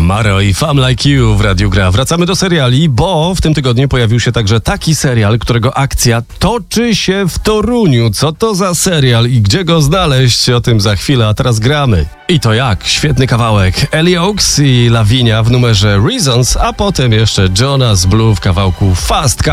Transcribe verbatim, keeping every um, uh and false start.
Maro i Fam Like You w Radiu Gra. Wracamy do seriali, bo w tym tygodniu pojawił się także taki serial, którego akcja toczy się w Toruniu. Co to za serial i gdzie go znaleźć? O tym za chwilę, a teraz gramy. I to jak? Świetny kawałek. Ellie Oaks i Lavinia w numerze Reasons, a potem jeszcze Jonas Blue w kawałku Fast Car.